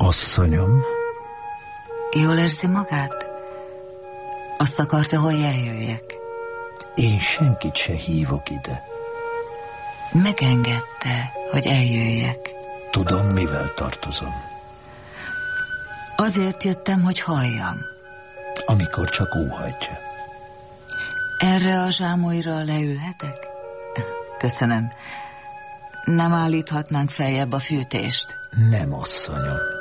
Asszonyom. Jól érzi magát? Azt akarta, hogy eljöjjek. Én senkit se hívok ide. Megengedte, hogy eljöjjek. Tudom, mivel tartozom. Azért jöttem, hogy halljam. Amikor csak óhajtja. Erre a zsámolyra leülhetek? Köszönöm. Nem állíthatnánk feljebb a fűtést? Nem, asszonyom.